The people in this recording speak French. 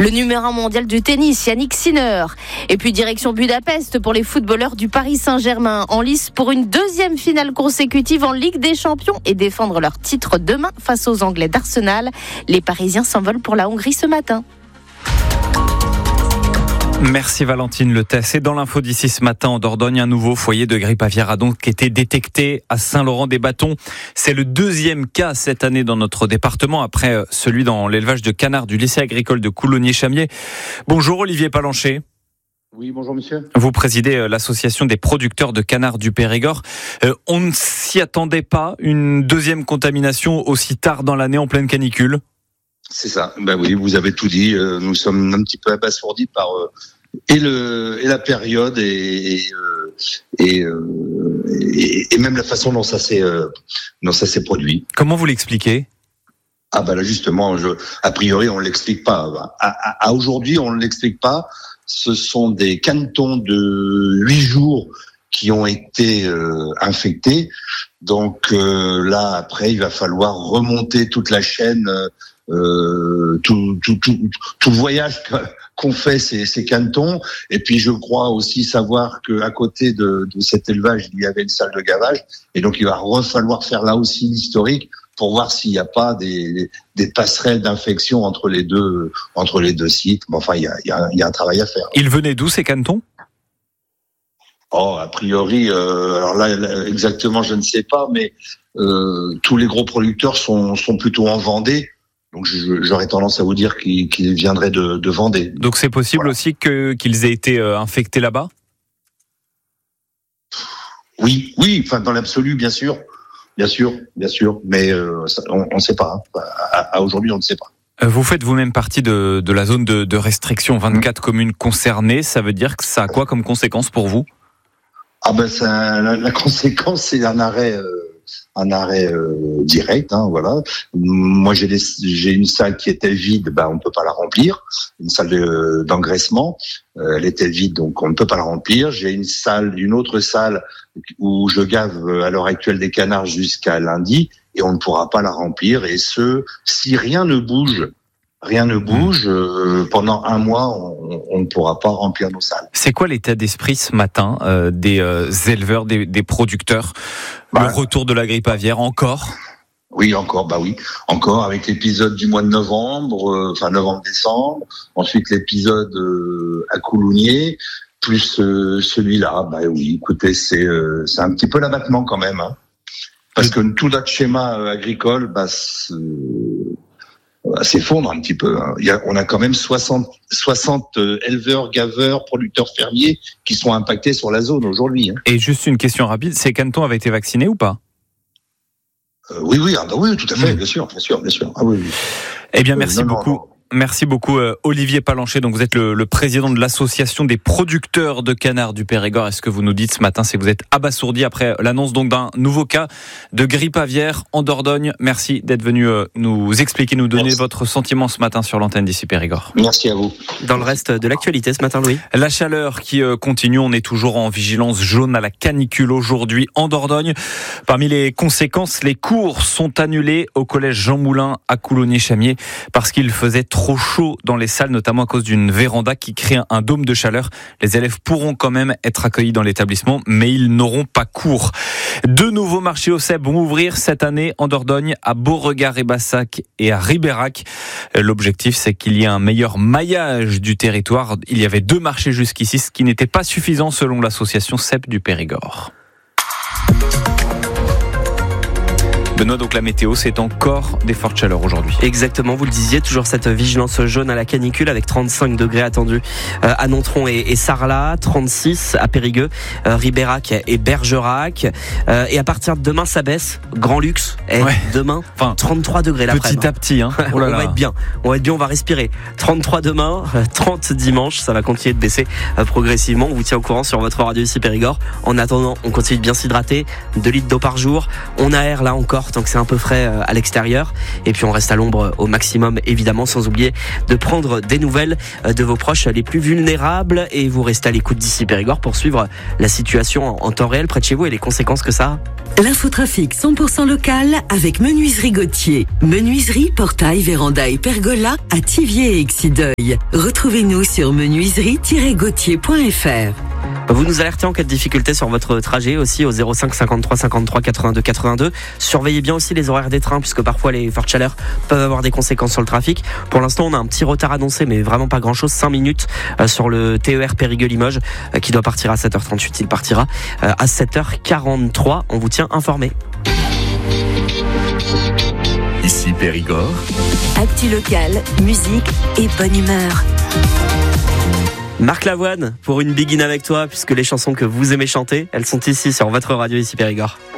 le numéro 1 mondial du tennis, Yannick Sinner. Et puis direction Budapest pour les footballeurs du Paris Saint-Germain, en lice pour une deuxième finale consécutive en Ligue des Champions et défendre leur titre demain face aux Anglais d'Arsenal. Les Parisiens s'envolent pour la Hongrie ce matin. Merci Valentine Le Tess. Et dans l'info d'ici ce matin en Dordogne, un nouveau foyer de grippe aviaire a donc été détecté à Saint-Laurent-des-Bâtons. C'est le deuxième cas cette année dans notre département, après celui dans l'élevage de canards du lycée agricole de Coulommiers-Chamiers. Bonjour Olivier Palancher. Oui, bonjour monsieur. Vous présidez l'association des producteurs de canards du Périgord. On ne s'y attendait pas, une deuxième contamination aussi tard dans l'année en pleine canicule? C'est ça. Ben oui, vous avez tout dit. Nous sommes un petit peu abasourdis par et la période et même la façon dont ça s'est produit. Comment vous l'expliquez? Ah ben là justement, a priori on l'explique pas. À aujourd'hui on ne l'explique pas. Ce sont des canetons de 8 jours qui ont été infectés. Donc là après il va falloir remonter toute la chaîne. Tout le voyage qu'ont fait ces canetons, et puis je crois aussi savoir que à côté de cet élevage il y avait une salle de gavage, et donc il va falloir faire là aussi l'historique pour voir s'il n'y a pas des passerelles d'infection entre les deux sites. Bon, enfin il y a un travail à faire. Ils venaient d'où ces canetons? Oh, a priori, alors là exactement je ne sais pas, mais tous les gros producteurs sont plutôt en Vendée. Donc j'aurais tendance à vous dire qu'ils viendraient de Vendée. Donc c'est possible aussi qu'ils aient été infectés là-bas? Oui, enfin dans l'absolu, bien sûr, mais on ne sait pas. Hein. À aujourd'hui, on ne sait pas. Vous faites vous-même partie de la zone de restriction, 24 communes concernées. Ça veut dire que ça a quoi comme conséquence pour vous? Ah ben la conséquence, c'est un arrêt direct, hein, voilà. Moi, j'ai une salle qui était vide, on peut pas la remplir. Une salle d'engraissement, elle était vide, donc on ne peut pas la remplir. J'ai une autre salle où je gave à l'heure actuelle des canards jusqu'à lundi, et on ne pourra pas la remplir. Et si rien ne bouge, pendant un mois, on ne pourra pas remplir nos salles. C'est quoi l'état d'esprit ce matin des éleveurs, des producteurs? Le retour de la grippe aviaire encore? Oui, encore, encore avec l'épisode du mois de novembre, novembre-décembre. Ensuite l'épisode à Coulommiers, plus celui-là. Oui, écoutez, c'est un petit peu l'abattement quand même, hein. Parce que tout notre schéma agricole, s'effondre un petit peu. Hein. On a quand même 60 éleveurs, gaveurs, producteurs fermiers qui sont impactés sur la zone aujourd'hui. Hein. Et juste une question rapide, ces canetons avaient été vaccinés ou pas? Oui, oui, tout à fait, bien sûr. Ah, oui. Eh bien, merci beaucoup. Non. Merci beaucoup Olivier Palancher. Donc vous êtes le président de l'association des producteurs de canards du Périgord. Est-ce que vous nous dites ce matin si vous êtes abasourdi après l'annonce donc d'un nouveau cas de grippe aviaire en Dordogne? Merci d'être venu nous expliquer, nous donner votre sentiment ce matin sur l'antenne d'ici Périgord. Merci à vous. Dans le reste de l'actualité ce matin, Louis. La chaleur qui continue. On est toujours en vigilance jaune à la canicule aujourd'hui en Dordogne. Parmi les conséquences, les cours sont annulés au collège Jean Moulin à Coulommiers-Chamiers parce qu'il faisait trop chaud dans les salles, notamment à cause d'une véranda qui crée un dôme de chaleur. Les élèves pourront quand même être accueillis dans l'établissement, mais ils n'auront pas cours. 2 nouveaux marchés au cèpe vont ouvrir cette année en Dordogne, à Beauregard-et-Bassac et à Ribérac. L'objectif, c'est qu'il y ait un meilleur maillage du territoire. Il y avait 2 marchés jusqu'ici, ce qui n'était pas suffisant selon l'association cèpe du Périgord. Benoît, donc la météo, c'est encore des fortes chaleurs aujourd'hui. Exactement, vous le disiez, toujours cette vigilance jaune à la canicule avec 35 degrés attendus à Nontron et Sarlat, 36 à Périgueux, Ribérac et Bergerac. Et à partir de demain, ça baisse. Grand luxe. Demain, 33 degrés l'après-midi. Petit à petit, hein. On va être bien, on va respirer. 33 demain, 30 dimanche, ça va continuer de baisser progressivement. On vous tient au courant sur votre radio ici Périgord. En attendant, on continue de bien s'hydrater, 2 litres d'eau par jour. On aère là encore dehors tant que c'est un peu frais à l'extérieur. Et puis on reste à l'ombre au maximum, évidemment, sans oublier de prendre des nouvelles de vos proches les plus vulnérables. Et vous restez à l'écoute d'ici Périgord pour suivre la situation en temps réel près de chez vous et les conséquences que ça a. L'infotrafic 100% local avec Menuiserie Gauthier. Menuiserie, portail, véranda et pergola à Thiviers et Exideuil. Retrouvez-nous sur menuiserie-gauthier.fr. Vous nous alertez en cas de difficulté sur votre trajet aussi au 05 53 53 82 82. Surveillez bien aussi les horaires des trains puisque parfois les fortes chaleurs peuvent avoir des conséquences sur le trafic. Pour l'instant, on a un petit retard annoncé mais vraiment pas grand-chose, 5 minutes sur le TER Périgueux-Limoges qui doit partir à 7h38. Il partira à 7h43. On vous tient informé. Ici Périgord. Actu local, musique et bonne humeur. Marc Lavoine pour une Begin avec toi, puisque les chansons que vous aimez chanter, elles sont ici sur votre radio ici Périgord.